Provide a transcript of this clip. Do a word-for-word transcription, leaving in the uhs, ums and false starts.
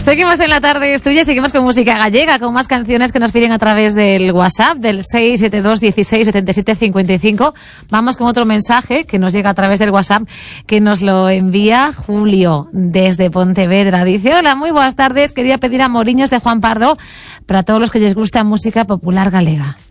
Seguimos en la tarde estudia, seguimos con música gallega, con más canciones que nos piden a través del WhatsApp, del seis siete dos, dieciséis, setenta y siete, cincuenta y cinco. Vamos con otro mensaje que nos llega a través del WhatsApp, que nos lo envía Julio desde Pontevedra. Dice: hola, muy buenas tardes, quería pedir Amoriños de Juan Pardo para todos los que les gusta música popular galega.